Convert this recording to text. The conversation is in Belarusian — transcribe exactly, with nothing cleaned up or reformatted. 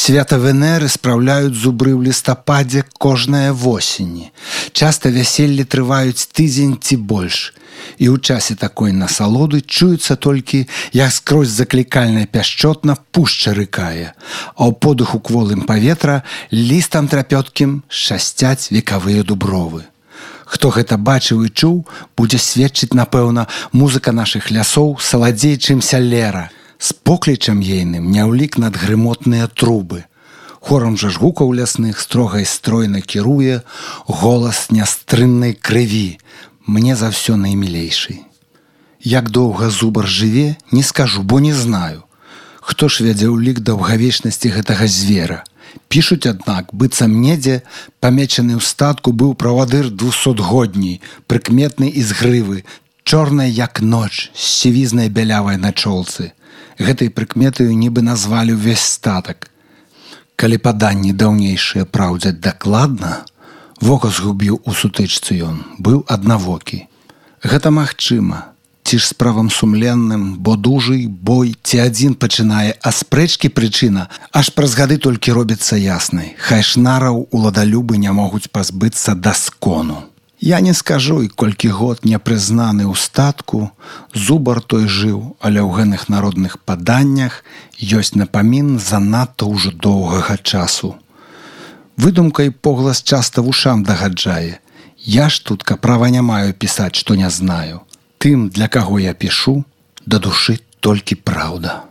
Свята Венеры спраўляюць зубры ў лістападзе кожнае восені. Часта вяселлі трываюць тыдзень ці больш. І ў часе такой насалоды чуецца толькі, як скрозь заклікальна пяшчотна пушча рыкае, а ў подыху кволым паветра лістам трапёткім шасцяць векавыя дубровы. Хто гэта бачыў і чуў, будзе сведчыць, напэўна, музыка нашых лясоў саладзей, чымся лера. З поклічам ейным няўлік над грымотныя трубы. Хорам жа ж гукаў лясных строга і стройна кіруе голас нястрыннай крыві, мне за ўсё наймілейшый. Як доўга зубар жыве, не скажу, бо не знаю. Хто ж вядзе ўлік даўгавечнасці гэтага звера? Пішуць, аднак, быццам недзе, памечаны ў статку быў правадыр двухсотгодній, прыкметны і з грывы, чорнай, як ноч, з сівізнай бялявай на чолцы. Гэтай прыкметаю нібы назвалі ўвесь статак. Калі паданні даўнейшыя праўдзяць дакладна, вока згубіў у сутычцы ён, быў аднавокі. Гэта магчыма, ці ж справам сумленным, бо дужы бой ці адзін пачынае, а спрэчкі прычына аж праз гады толькі робіцца яснай. Хай шнараў уладалюбы не могуць пазбыцца даскону. Я не скажу, і колькі год непрызнаны ў статку, зубар той жыў, але ў гэных народных паданнях ёсць напамін занадта ўжо доўгага часу. Выдумка і поглас часта вушам дагаджае. Я ж тутка права не маю пісаць, што не знаю. Тым, для каго я пішу, да душы толькі праўда.